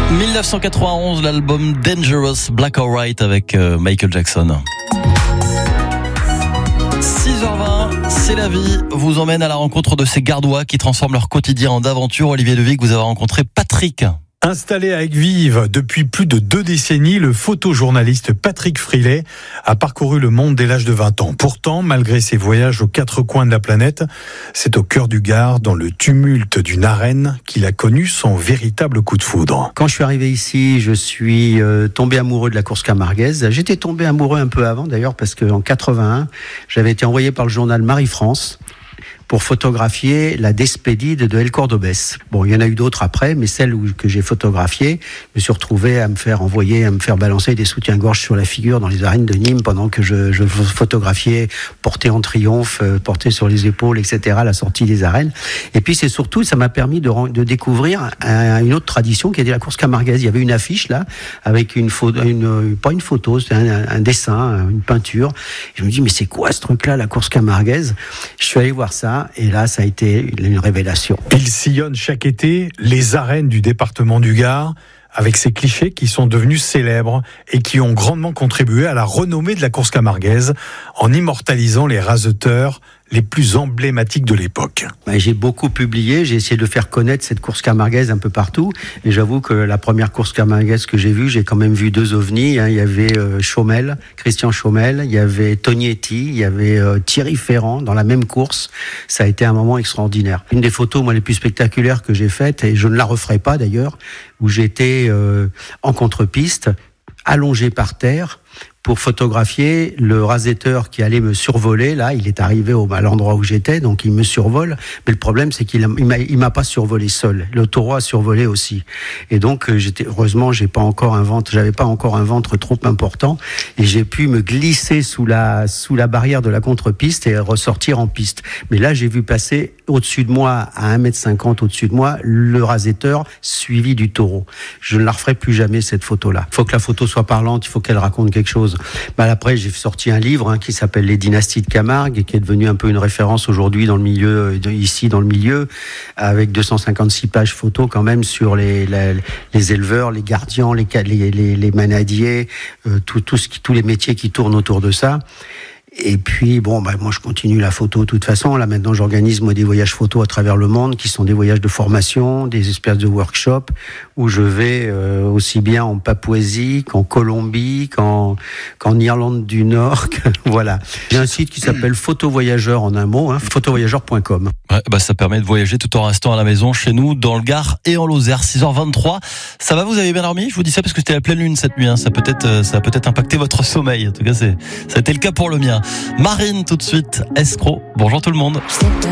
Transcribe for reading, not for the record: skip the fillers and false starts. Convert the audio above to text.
1991, l'album Dangerous, Black or White avec Michael Jackson. 6h20, c'est la vie, vous emmène à la rencontre de ces Gardois qui transforment leur quotidien en aventure. Olivier Devic, vous avez rencontré Patrick. Installé à Aigues-Vives depuis plus de 2 décennies, le photojournaliste Patrick Frilet a parcouru le monde dès l'âge de 20 ans. Pourtant, malgré ses voyages aux 4 coins de la planète, c'est au cœur du Gard, dans le tumulte d'une arène, qu'il a connu son véritable coup de foudre. Quand je suis arrivé ici, je suis tombé amoureux de la course camarguaise. J'étais tombé amoureux un peu avant d'ailleurs, parce qu'en 81, j'avais été envoyé par le journal Marie-France pour photographier la Despedide de El Cordobès. Bon, il y en a eu d'autres après, mais celle que j'ai photographiée, je me suis retrouvé à me faire balancer des soutiens-gorge sur la figure dans les arènes de Nîmes pendant que je photographiais porté en triomphe, porté sur les épaules, etc., à la sortie des arènes. Et puis c'est surtout, ça m'a permis de découvrir une autre tradition qui était la course camarguaise. Il y avait une affiche là, avec pas une photo, c'était un dessin, une peinture. Je me dis, mais c'est quoi ce truc-là, la course camarguaise? Je suis allé voir ça. Et là, ça a été une révélation. Il sillonne chaque été les arènes du département du Gard, avec ces clichés qui sont devenus célèbres et qui ont grandement contribué à la renommée de la course camarguaise en immortalisant les raseteurs les plus emblématiques de l'époque. J'ai beaucoup publié, j'ai essayé de faire connaître cette course camarguaise un peu partout, et j'avoue que la première course camarguaise que j'ai vue, j'ai quand même vu 2 ovnis. Il y avait Chaumel, Christian Chaumel, il y avait Tognetti, il y avait Thierry Ferrand dans la même course. Ça a été un moment extraordinaire. Une des photos, moi, les plus spectaculaires que j'ai faites, et je ne la referai pas d'ailleurs, où j'étais en contre-piste, allongé par terre, pour photographier le rasetteur qui allait me survoler. Là, il est arrivé à l'endroit où j'étais, donc il me survole. Mais le problème, c'est qu'il m'a pas survolé seul. Le taureau a survolé aussi. Et donc, heureusement, j'avais pas encore un ventre trop important, et j'ai pu me glisser sous la barrière de la contre-piste et ressortir en piste. Mais là, j'ai vu passer au-dessus de moi, à 1m50 au-dessus de moi, le rasetteur suivi du taureau. Je ne la referai plus jamais, cette photo-là. Il faut que la photo soit parlante, il faut qu'elle raconte quelque chose. Après, j'ai sorti un livre qui s'appelle Les Dynasties de Camargue, et qui est devenu un peu une référence aujourd'hui dans le milieu, avec 256 pages photos quand même sur les éleveurs, les gardiens, les manadiers, tous les métiers qui tournent autour de ça. Et puis, moi, je continue la photo de toute façon. Là, maintenant, j'organise, des voyages photo à travers le monde, qui sont des voyages de formation, des espèces de workshops, où je vais aussi bien en Papouasie, qu'en Colombie, qu'en Irlande du Nord. Voilà. J'ai un site qui s'appelle Photovoyageur en un mot, photovoyageur.com. Ouais, ça permet de voyager tout en restant à la maison, chez nous, dans le Gard et en Lozère. 6h23. Ça va, vous avez bien dormi? Je vous dis ça parce que c'était la pleine lune cette nuit. Ça a peut-être impacté votre sommeil. En tout cas, ça a été le cas pour le mien. Marine, tout de suite, Escroc. Bonjour tout le monde.